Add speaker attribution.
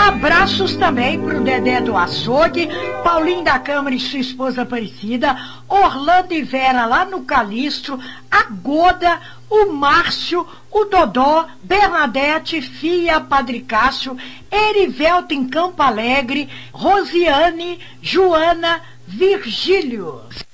Speaker 1: Abraços também pro Dedé do Açougue, Paulinho da Câmara e sua esposa Aparecida, Orlando e Vera lá no Calistro, a Goda, o Márcio, o Dodó, Bernadette, Fia, Padre Cássio, Erivelto em Campo Alegre, Rosiane, Joana, Virgílio.